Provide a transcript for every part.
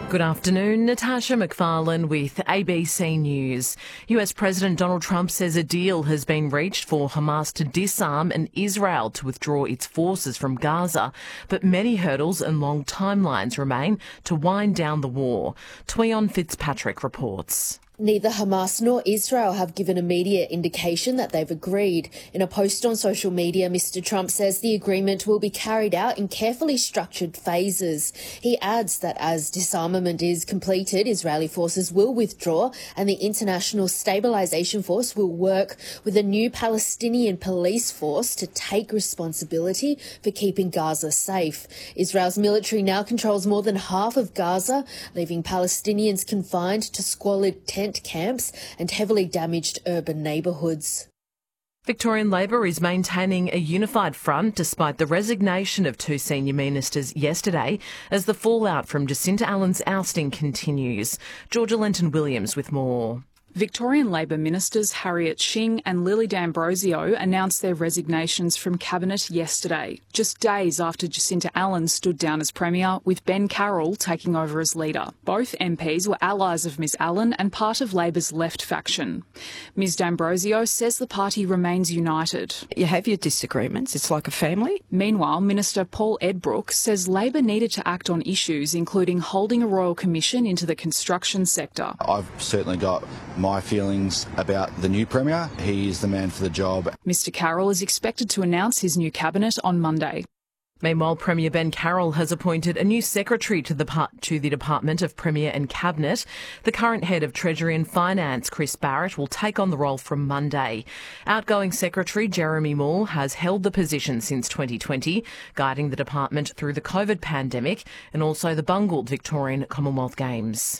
Good afternoon, Natasha McFarlane with ABC News. US President Donald Trump says a deal has been reached for Hamas to disarm and Israel to withdraw its forces from Gaza, but many hurdles and long timelines remain to wind down the war. Tweon Fitzpatrick reports. Neither Hamas nor Israel have given immediate indication that they've agreed. In a post on social media, Mr. Trump says the agreement will be carried out in carefully structured phases. He adds that as disarmament is completed, Israeli forces will withdraw and the International Stabilization Force will work with a new Palestinian police force to take responsibility for keeping Gaza safe. Israel's military now controls more than half of Gaza, leaving Palestinians confined to squalid tent camps and heavily damaged urban neighbourhoods. Victorian Labor is maintaining a unified front despite the resignation of two senior ministers yesterday as the fallout from Jacinta Allen's ousting continues. Georgia Lenton-Williams with more. Victorian Labor ministers Harriet Shing and Lily D'Ambrosio announced their resignations from Cabinet yesterday, just days after Jacinta Allen stood down as Premier, with Ben Carroll taking over as leader. Both MPs were allies of Ms Allen and part of Labor's left faction. Ms D'Ambrosio says the party remains united. You have your disagreements, it's like a family. Meanwhile, Minister Paul Edbrook says Labor needed to act on issues including holding a royal commission into the construction sector. I've certainly got my feelings about the new Premier. He is the man for the job. Mr Carroll is expected to announce his new cabinet on Monday. Meanwhile, Premier Ben Carroll has appointed a new secretary to the Department of Premier and Cabinet. The current head of Treasury and Finance, Chris Barrett, will take on the role from Monday. Outgoing Secretary Jeremy Moore has held the position since 2020, guiding the department through the COVID pandemic and also the bungled Victorian Commonwealth Games.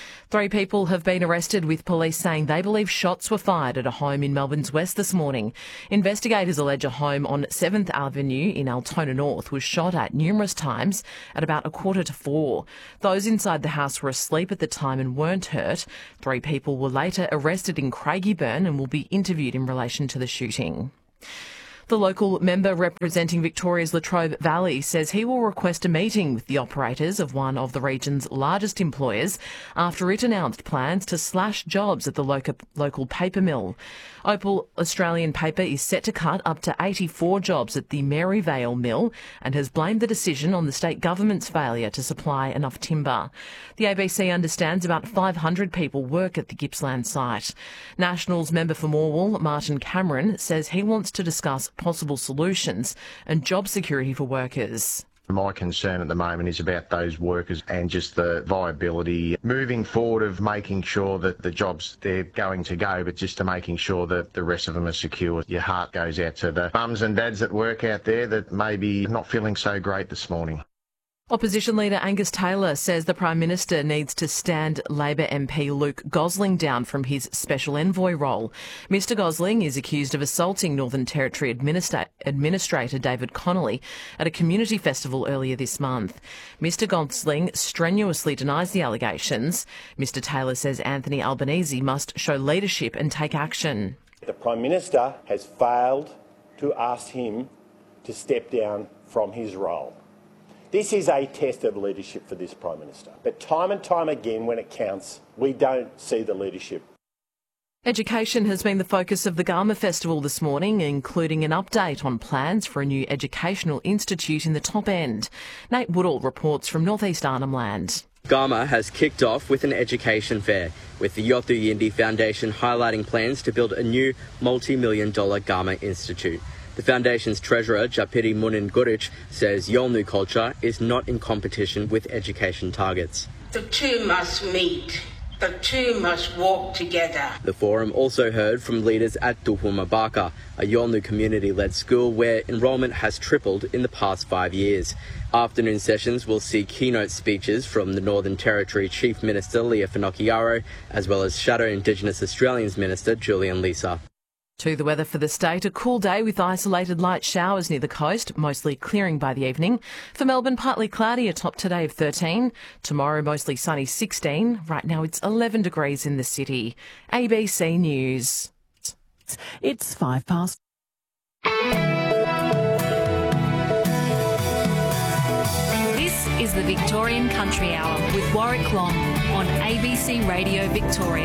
3 people have been arrested, with police saying they believe shots were fired at a home in Melbourne's West this morning. Investigators allege a home on 7th Avenue in Altona North was shot at numerous times at about 3:45. Those inside the house were asleep at the time and weren't hurt. 3 people were later arrested in Craigieburn and will be interviewed in relation to the shooting. The local member representing Victoria's Latrobe Valley says he will request a meeting with the operators of one of the region's largest employers after it announced plans to slash jobs at the local paper mill. Opal Australian Paper is set to cut up to 84 jobs at the Maryvale mill and has blamed the decision on the state government's failure to supply enough timber. The ABC understands about 500 people work at the Gippsland site. Nationals member for Morwell, Martin Cameron, says he wants to discuss possible solutions and job security for workers. My concern at the moment is about those workers and just the viability moving forward of making sure that the jobs they're going to go, but just to making sure that the rest of them are secure. Your heart goes out to the mums and dads at work out there that may be not feeling so great this morning. Opposition leader Angus Taylor says the Prime Minister needs to stand Labor MP Luke Gosling down from his special envoy role. Mr Gosling is accused of assaulting Northern Territory Administrator David Connolly at a community festival earlier this month. Mr Gosling strenuously denies the allegations. Mr Taylor says Anthony Albanese must show leadership and take action. The Prime Minister has failed to ask him to step down from his role. This is a test of leadership for this Prime Minister. But time and time again, when it counts, we don't see the leadership. Education has been the focus of the Garma Festival this morning, including an update on plans for a new educational institute in the top end. Nate Woodall reports from North East Arnhem Land. Garma has kicked off with an education fair, with the Yothu Yindi Foundation highlighting plans to build a new multi-million-dollar Garma Institute. The foundation's treasurer, Japiri Munin Guric, says Yolngu culture is not in competition with education targets. The two must meet. The two must walk together. The forum also heard from leaders at Dupu Mabaka, a Yolngu community-led school where enrolment has tripled in the past 5 years. Afternoon sessions will see keynote speeches from the Northern Territory Chief Minister Leah Finocchiaro, as well as Shadow Indigenous Australians Minister Julian Lisa. To the weather for the state, a cool day with isolated light showers near the coast, mostly clearing by the evening. For Melbourne, partly cloudy, a top today of 13. Tomorrow, mostly sunny, 16. Right now, it's 11 degrees in the city. ABC News. It's 5 past. This is is the Victorian Country Hour with Warwick Long on ABC Radio Victoria.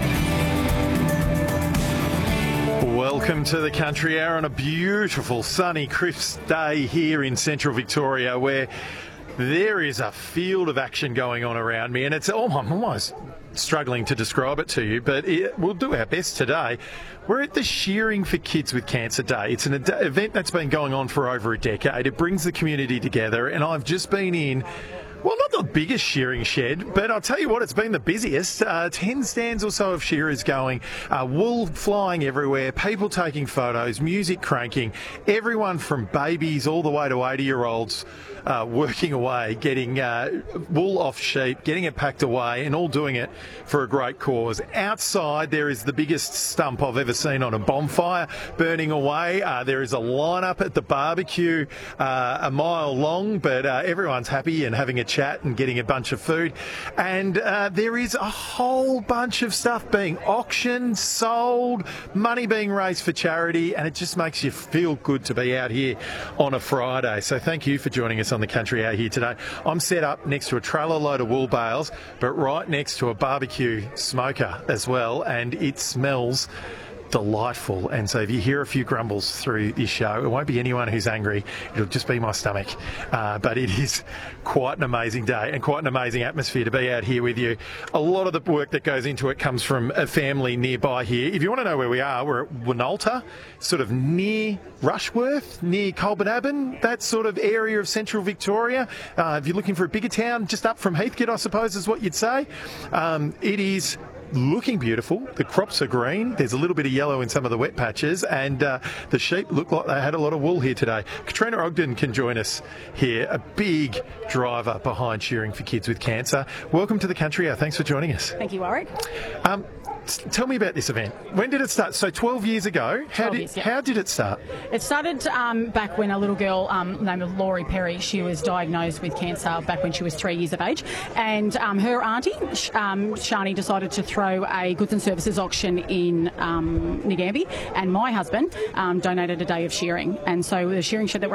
Welcome to the Country Hour on a beautiful, sunny, crisp day here in central Victoria, where there is a field of action going on around me, and I'm almost struggling to describe it to you, but we'll do our best today. We're at the Shearing for Kids with Cancer Day. It's an event that's been going on for over a decade. It brings the community together, and I've just been in, well, not the biggest shearing shed, but I'll tell you what, it's been the busiest. 10 stands or so of shearers going, wool flying everywhere, people taking photos, music cranking, everyone from babies all the way to 80-year-olds working away, getting wool off sheep, getting it packed away, and all doing it for a great cause. Outside, there is the biggest stump I've ever seen on a bonfire burning away. There is a lineup at the barbecue a mile long, but everyone's happy and having a chat and getting a bunch of food. And there is a whole bunch of stuff being auctioned, sold, money being raised for charity, and it just makes you feel good to be out here on a Friday. So thank you for joining us on the Country Hour here today. I'm set up next to a trailer load of wool bales, but right next to a barbecue smoker as well, and it smells delightful. And so if you hear a few grumbles through this show, it won't be anyone who's angry, it'll just be my stomach. But it is quite an amazing day and quite an amazing atmosphere to be out here with you. A lot of the work that goes into it comes from a family nearby here. If you want to know where we are, we're at Winalta, sort of near Rushworth, near Colbinaban, that sort of area of central Victoria. If you're looking for a bigger town, just up from Heathcote, I suppose is what you'd say. It is looking beautiful. The crops are green. There's a little bit of yellow in some of the wet patches, and the sheep look like they had a lot of wool here today. Katrina Ogden can join us here, a big driver behind Shearing for Kids with Cancer. Welcome to the Country Hour. Thanks for joining us. Thank you, Warwick. Tell me about this event. When did it start? So 12 years ago. How did it start? It started back when a little girl named Laurie Perry, she was diagnosed with cancer back when she was 3 years of age, and her auntie, Shani, decided to throw a goods and services auction in Nagambie, and my husband donated a day of shearing. And so the shearing shed that we're